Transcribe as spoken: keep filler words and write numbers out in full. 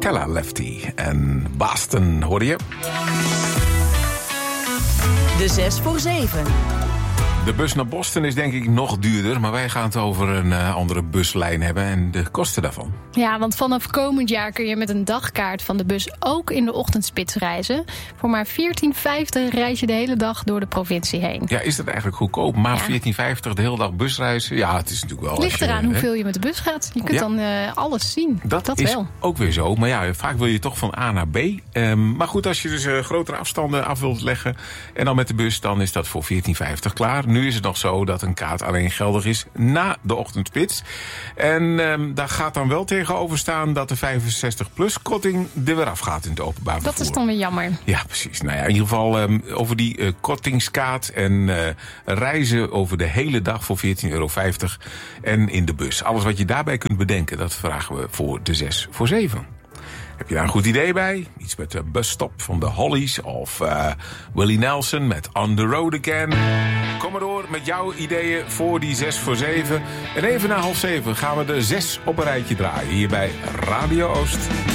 Tella Lefty en Boston, hoor je? De zes voor zeven. De bus naar Boston is denk ik nog duurder, maar wij gaan het over een uh, andere buslijn hebben en de kosten daarvan. Ja, want vanaf komend jaar kun je met een dagkaart van de bus ook in de ochtendspits reizen. Voor maar veertien vijftig reis je de hele dag door de provincie heen. Ja, is dat eigenlijk goedkoop? Maar ja. veertien vijftig de hele dag busreizen? Ja, het is natuurlijk wel... Ligt je, eraan hè? hoeveel je met de bus gaat. Je kunt ja. dan uh, alles zien. Dat, dat is wel. ook weer zo. Maar ja, vaak wil je toch van A naar B. Um, maar goed, als je dus uh, grotere afstanden af wilt leggen en dan met de bus, dan is dat voor veertien vijftig klaar. Nu is het nog zo dat een kaart alleen geldig is na de ochtendspits. En um, daar gaat dan wel tegenover staan dat de vijfenzestig plus korting er weer afgaat in het openbaar vervoer. Dat is dan weer jammer. Ja, precies. Nou ja, in ieder geval um, over die uh, kortingskaart en uh, reizen over de hele dag voor veertien euro vijftig en in de bus. Alles wat je daarbij kunt bedenken, dat vragen we voor de zes voor zeven. Heb je daar een goed idee bij? Iets met de busstop van de Hollies of uh, Willie Nelson met On The Road Again. Kom maar door met jouw ideeën voor die zes voor zeven. En even na half zeven gaan we de zes op een rijtje draaien hier bij Radio Oost.